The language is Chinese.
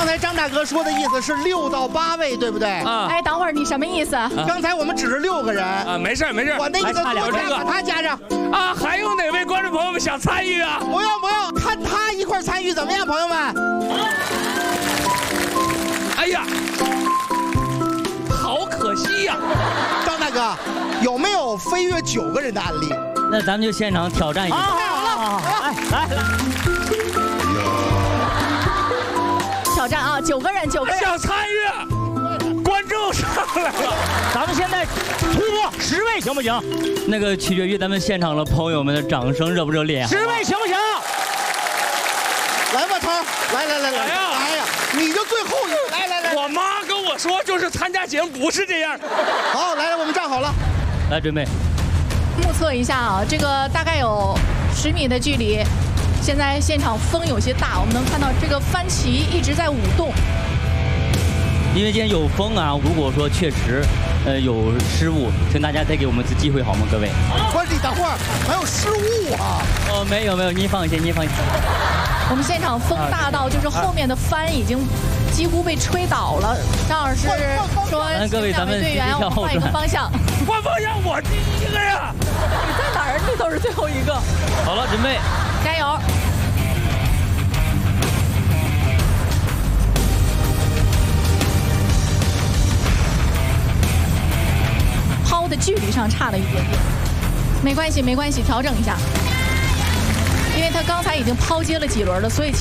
才张大哥说的意思是6到8位，对不对？ 啊。 哎，等会儿你什么意思？ 刚才我们只是6个人啊，没事没事。 我那个多加把他加上。 啊，还有哪位观众朋友们想参与啊？ 不用不用，看他一块参与怎么样，朋友们？ 哎呀，好可惜呀！ 张大哥，有没有飞跃9个人的案例？ 那咱们就现场挑战一下。 好， 来。 挑战啊，9个人。 想参与，观众上来了。 咱们现在突破10位行不行？那个取决于咱们现场的朋友们的掌声热不热烈。10位行不行？ 来吧，涛，来呀，你就最后一个，来。 我妈跟我说，就是参加节目不是这样。 好，来，我们站好了， 来准备。 目测一下啊，这个大概有10米的距离。现在现场风有些大，我们能看到这个帆旗一直在舞动。 因为今天有风啊，如果说确实有失误，请大家再给我们一次机会好吗，各位？ 不是你等会儿还有失误啊？ 没有，您放心。 我们现场风大到就是后面的帆已经几乎被吹倒了。张老师说：“ 各位，咱们队员，我们换一个方向。 换方向，我第1个呀！ 你在哪儿？你都是最后一个。 好了，准备， 加油！抛的距离上差了一点点，没关系，调整一下，因为他刚才已经抛接了几轮了，所以。